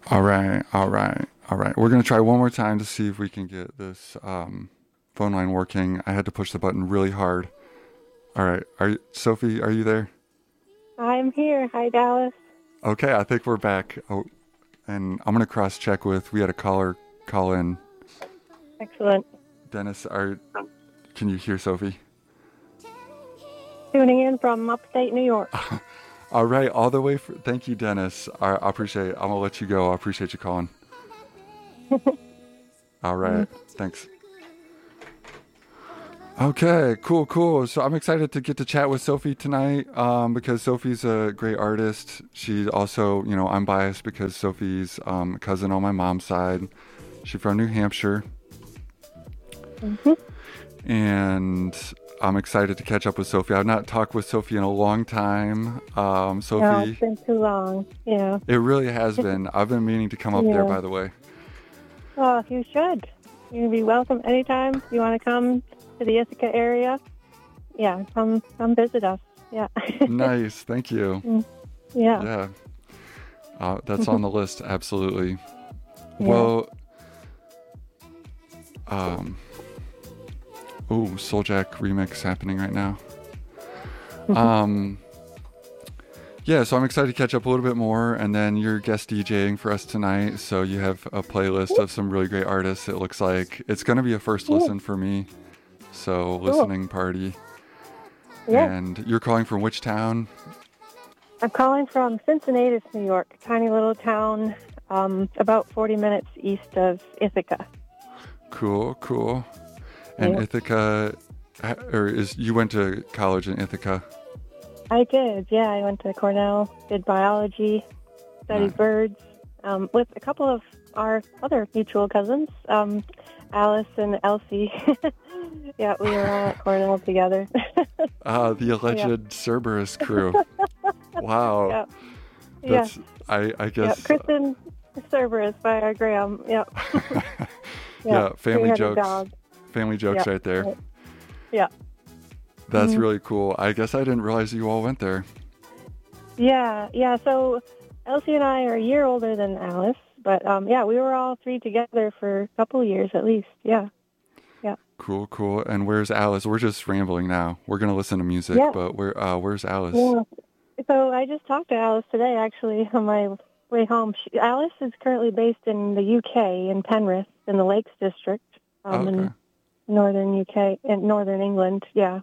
All right, all right, all right. We're gonna try one more time to see if we can get this phone line working. I had to push the button really hard. All right, Sophie? Are you there? I'm here. Hi, Dallas. Okay, I think we're back. Oh, and I'm gonna cross check with. We had a caller call in. Excellent. Dennis, can you hear Sophie? Tuning in from upstate New York. All right, all the way. Thank you, Dennis. I appreciate it. I'm gonna let you go. I appreciate you calling. All right, thanks. Okay, cool, cool. So I'm excited to get to chat with Sophie tonight because Sophie's a great artist. She also, I'm biased because Sophie's a cousin on my mom's side. She's from New Hampshire. Mm-hmm. And I'm excited to catch up with Sophie. I've not talked with Sophie in a long time. No, it's Sophie, been too long. Yeah. it really has been. I've been meaning to come up there, Yeah. by the way. Well, you should. You'd be welcome anytime you want to come to the Ithaca area. Yeah, come visit us. Yeah. Nice, thank you. Yeah. Yeah, that's on the list, absolutely. Yeah. Well, um, oh, Souljack remix happening right now. Um, yeah, so I'm excited to catch up a little bit more, and then you're guest DJing for us tonight, so you have a playlist of some really great artists. It looks like it's going to be a first listen for me, so Cool. listening party. Yeah. And you're calling from which town? I'm calling from Cincinnatus, New York, a tiny little town about 40 minutes east of Ithaca. Cool, cool. And Yeah. Ithaca, you went to college in Ithaca? I did, yeah. I went to Cornell, did biology, studied Nice. birds with a couple of our other mutual cousins, Alice and Elsie. Yeah, we were all at Cornell together. The alleged Cerberus crew. Wow. Yeah, yeah, That's, I yeah. guess, Kristen Cerberus by our Graham. Yeah, yeah. yeah, family Three-headed jokes. dog. Family jokes Yeah, right there. right. Yeah. That's Mhm. really cool. I guess I didn't realize you all went there. Yeah, yeah. So Elsie and I are a year older than Alice, but yeah, we were all three together for a couple of years at least. Yeah, yeah, Cool, cool. And where's Alice? We're just rambling now. We're gonna listen to music, yeah, but where's Alice? yeah. So I just talked to Alice today, actually, on my way home. Alice is currently based in the UK, in Penrith, in the Lakes District, Okay. in northern UK, in northern England. Yeah.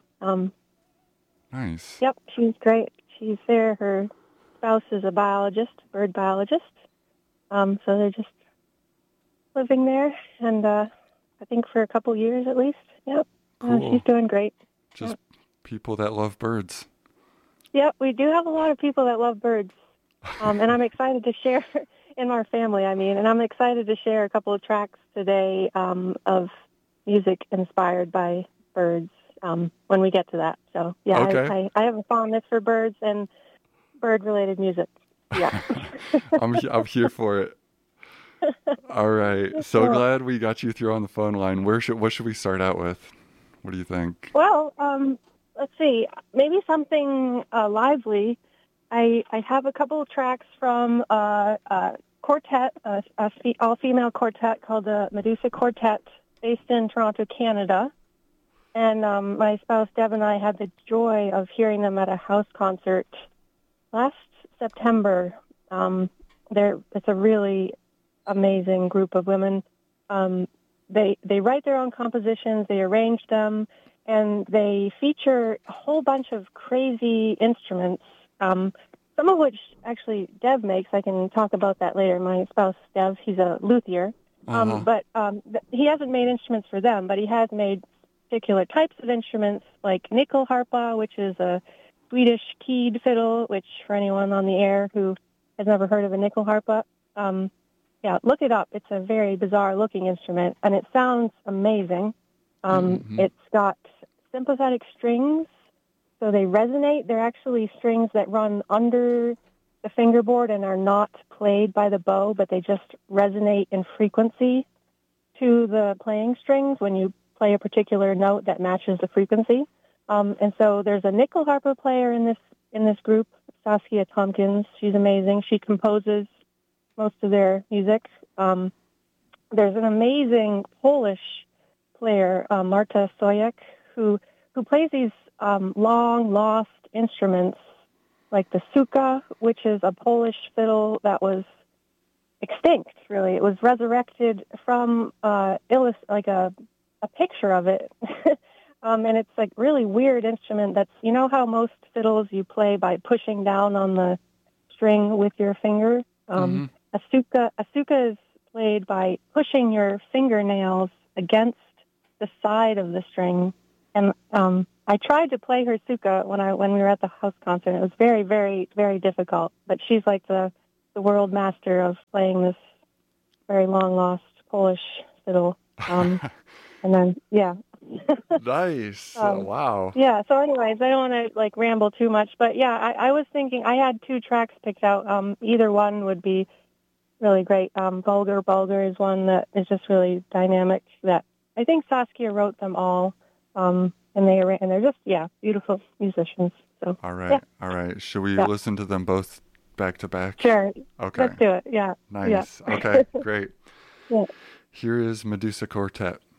Nice. Yep, she's great. She's there. Her spouse is a biologist, bird biologist. So they're just living there, and I think for a couple years at least. Yep. She's Cool. doing great. Just people that love birds. Yep, we do have a lot of people that love birds, and I'm excited to share in our family. And I'm excited to share a couple of tracks today of music inspired by birds when we get to that. So yeah, Okay. I have a fondness for birds and bird-related music. Yeah. I'm here for it. All right. So Cool. glad we got you through on the phone line. What should we start out with? What do you think? Well, let's see. Maybe something lively. I have a couple of tracks from a quartet, all-female quartet called the Medusa Quartet, based in Toronto, Canada. And my spouse Deb and I had the joy of hearing them at a house concert last September. It's a really amazing group of women. They write their own compositions, they arrange them, and they feature a whole bunch of crazy instruments, some of which actually Dev makes. I can talk about that later. My spouse, Dev, he's a luthier. Uh-huh. But he hasn't made instruments for them, but he has made particular types of instruments like nyckelharpa, which is a Swedish keyed fiddle, which for anyone on the air who has never heard of a nyckelharpa, yeah, look it up. It's a very bizarre-looking instrument, and it sounds amazing. Mm-hmm. It's got sympathetic strings, so they resonate. They're actually strings that run under the fingerboard and are not played by the bow, but they just resonate in frequency to the playing strings when you play a particular note that matches the frequency. And so there's a nyckelharpa player in this group, Saskia Tompkins. She's amazing. She composes most of their music. There's an amazing Polish player, Marta Sojek, who plays these long lost instruments like the suka, which is a Polish fiddle that was extinct. Really, it was resurrected from like a picture of it, and it's like really weird instrument. That's, you know how most fiddles you play by pushing down on the string with your finger. A suka is played by pushing your fingernails against the side of the string. And I tried to play her suka when we were at the house concert. It was very, very, very difficult. But she's like the world master of playing this very long lost Polish fiddle. And then, yeah. Nice. Wow. Yeah. So anyways, I don't want to like ramble too much, but yeah, I was thinking I had 2 tracks picked out. Either one would be really great. Bulgar is one that is just really dynamic. That I think Saskia wrote them all, and they're just beautiful musicians. So all right. Should we listen to them both back to back? Sure. Okay. Let's do it. Yeah. Nice. Yeah. Okay. Great. Yeah. Here is Medusa Quartet.